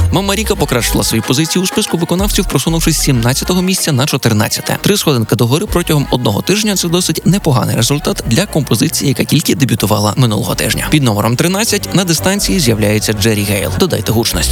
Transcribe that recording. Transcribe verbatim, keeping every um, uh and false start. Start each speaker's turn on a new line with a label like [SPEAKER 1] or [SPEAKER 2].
[SPEAKER 1] Мама Ріка покращила свої позиції у списку виконавців, просунувшись з сімнадцятого місця на чотирнадцяте. Три сходинки догори протягом одного тижня – це досить непоганий результат для композиції, яка тільки дебютувала минулого тижня. Під номером тринадцять на дистанції з'являється Джері Гейл. Додайте гучності.